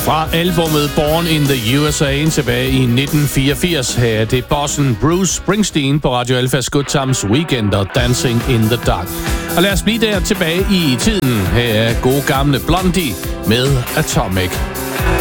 Fra albumet Born in the USA tilbage i 1984. Her er det bossen Bruce Springsteen på Radio Alphas Good Times Weekend og Dancing in the Dark. Og lad os blive der tilbage i tiden. Her er gode gamle Blondie med Atomic.